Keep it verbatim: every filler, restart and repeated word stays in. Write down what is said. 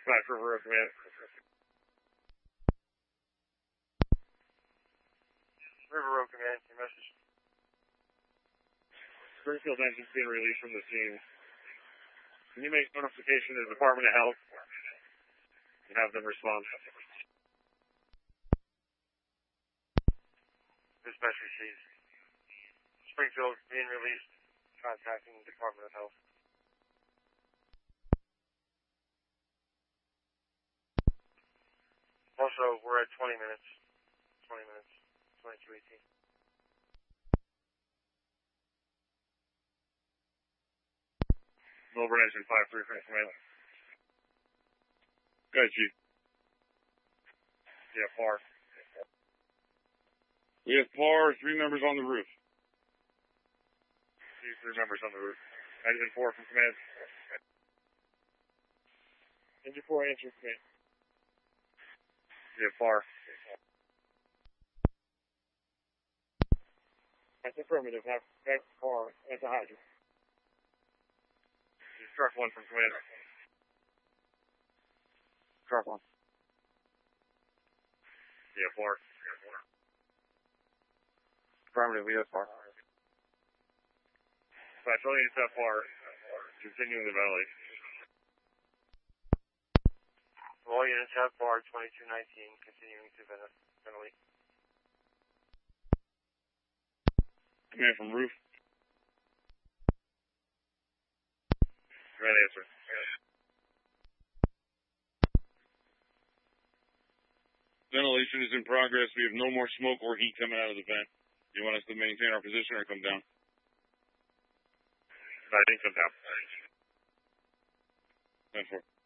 Dispatch River Road Command. River Road Command, your message. Springfield engines being released from the scene. Can you make notification to the Department of Health and have them respond? Dispatch received. Springfield being released, contacting the Department of Health. Also, we're at twenty minutes. twenty minutes. twenty-two eighteen. Over engine five three from command. Go ahead, Chief. Yeah, par. We have par, three members on the roof. See three members on the roof. Engine four from command. Engine four, answer command. Yeah, par. That's affirmative. Have, have par at the hydrant. Truck one from command. Truck one. Yeah, par. Affirmative, we have par. Dispatch, all units have par. Continuing the ventilate. All units have par, twenty-two nineteen, continuing to ventilate. Command from roof. Right answer. Ventilation is in progress. We have no more smoke or heat coming out of the vent. Do you want us to maintain our position or come down? I think come down. ten four.